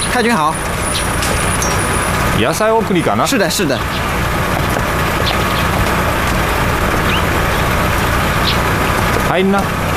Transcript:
太君好。 野菜送りかな？ 是的，是的。 入んな。